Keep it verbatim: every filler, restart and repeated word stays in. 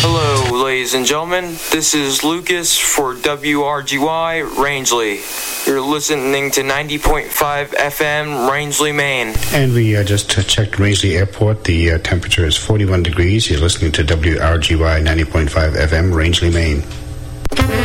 Hello, ladies and gentlemen. This is Lucas for W R G Y Rangeley. You're listening to ninety point five F M, Rangeley, Maine. And we uh, just uh, checked Rangeley Airport. The uh, temperature is forty-one degrees. You're listening to W R G Y ninety point five F M, Rangeley, Maine.